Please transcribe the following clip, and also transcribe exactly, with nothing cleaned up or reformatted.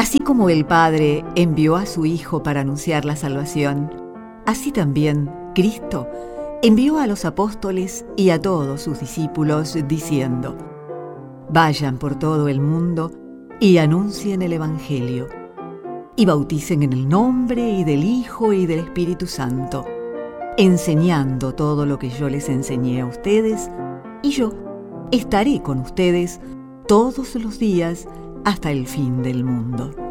Así como el Padre envió a su Hijo para anunciar la salvación, así también Cristo envió a los apóstoles y a todos sus discípulos diciendo: vayan por todo el mundo y anuncien el Evangelio, y bauticen en el nombre y del Hijo y del Espíritu Santo, enseñando todo lo que yo les enseñé a ustedes, y yo estaré con ustedes todos los días hasta el fin del mundo.